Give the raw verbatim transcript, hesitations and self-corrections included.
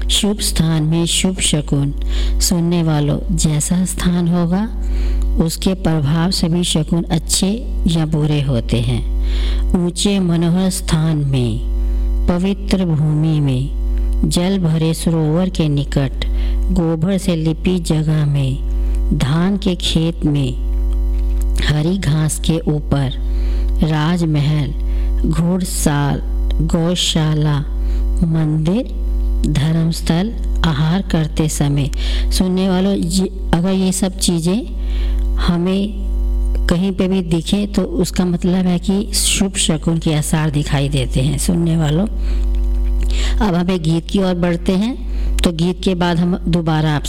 शुभ स्थान में शुभ शकुन। सुनने वालों, जैसा स्थान होगा उसके प्रभाव से भी शकुन अच्छे या बुरे होते हैं। ऊंचे मनोहर स्थान में, पवित्र भूमि में, जल भरे सरोवर के निकट, गोबर से लिपी जगह में, धान के खेत में, हरी घास के ऊपर, राजमहल, घुड़साल, गौशाला, मंदिर, धर्मस्थल, आहार करते समय। सुनने वालों, अगर ये सब चीज़ें हमें कहीं पे भी दिखे तो उसका मतलब है कि शुभ शकुन के आसार दिखाई देते हैं। सुनने वालों, अब हमें गीत की ओर बढ़ते हैं, तो गीत के बाद हम दोबारा आप